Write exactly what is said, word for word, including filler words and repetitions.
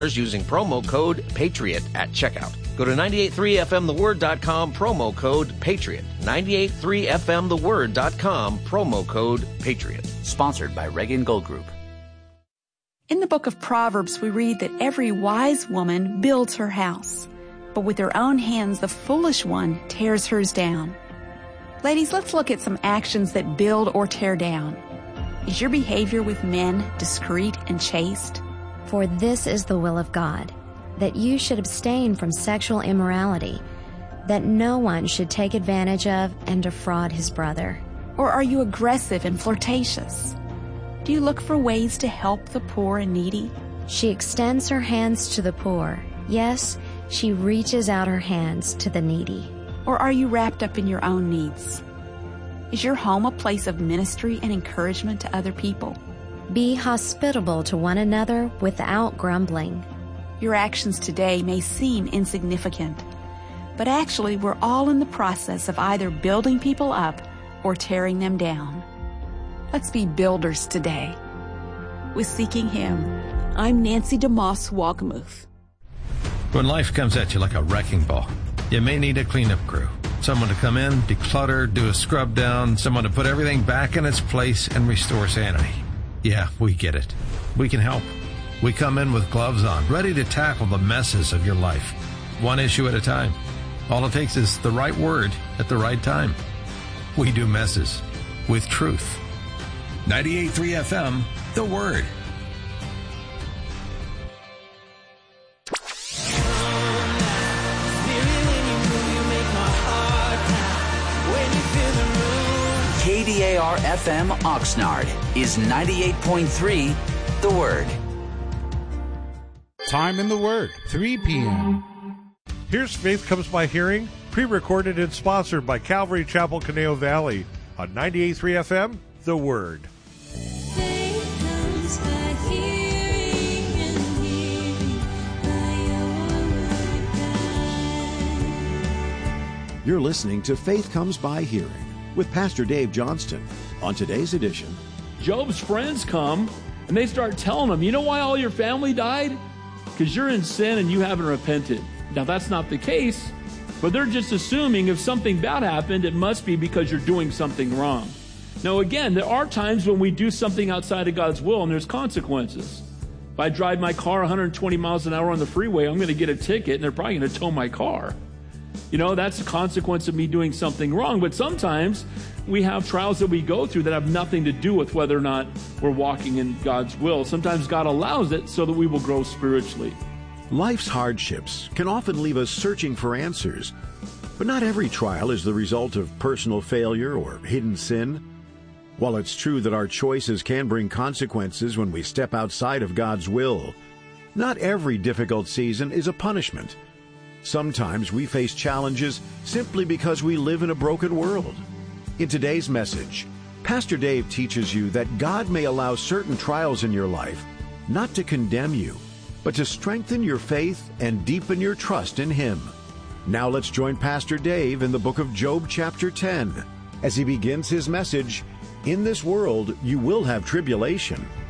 using promo code PATRIOT at checkout. Go to nine eight three F M the word dot com, promo code PATRIOT. nine eight three F M the word dot com, promo code PATRIOT. Sponsored by Reagan Gold Group. In the book of Proverbs, we read that every wise woman builds her house, but with her own hands the foolish one tears hers down. Ladies, let's look at some actions that build or tear down. Is your behavior with men discreet and chaste? For this is the will of God, that you should abstain from sexual immorality, that no one should take advantage of and defraud his brother. Or are you aggressive and flirtatious? Do you look for ways to help the poor and needy? She extends her hands to the poor. Yes, she reaches out her hands to the needy. Or are you wrapped up in your own needs? Is your home a place of ministry and encouragement to other people? Be hospitable to one another without grumbling. Your actions today may seem insignificant, but actually we're all in the process of either building people up or tearing them down. Let's be builders today. With Seeking Him, I'm Nancy DeMoss Walgamuth. When life comes at you like a wrecking ball, you may need a cleanup crew. Someone to come in, declutter, do a scrub down, someone to put everything back in its place and restore sanity. Yeah, we get it. We can help. We come in with gloves on, ready to tackle the messes of your life, one issue at a time. All it takes is the right word at the right time. We do messes with truth. ninety-eight point three F M, The Word. K D A R F M Oxnard is ninety-eight point three, The Word. Time in the Word, three p.m. Here's Faith Comes by Hearing, pre-recorded and sponsored by Calvary Chapel, Conejo Valley, on ninety-eight point three F M, The Word. Faith comes by hearing and hearing by your word. You're listening to Faith Comes by Hearing with Pastor Dave Johnston. On today's edition, Job's friends come and they start telling him, you know why all your family died? Because you're in sin and you haven't repented. Now that's not the case, but they're just assuming if something bad happened, it must be because you're doing something wrong. Now again, there are times when we do something outside of God's will and there's consequences. If I drive my car one hundred twenty miles an hour on the freeway, I'm going to get a ticket and they're probably going to tow my car. You know, that's the consequence of me doing something wrong. But sometimes we have trials that we go through that have nothing to do with whether or not we're walking in God's will. Sometimes God allows it so that we will grow spiritually. life's hardships can often leave us searching for answers. But not every trial is the result of personal failure or hidden sin. While it's true that our choices can bring consequences when we step outside of God's will, not every difficult season is a punishment. Sometimes we face challenges simply because we live in a broken world. In today's message, Pastor Dave teaches you that God may allow certain trials in your life not to condemn you, but to strengthen your faith and deepen your trust in Him. Now let's join Pastor Dave in the book of Job chapter ten as he begins his message, In This World You Will Have Tribulation.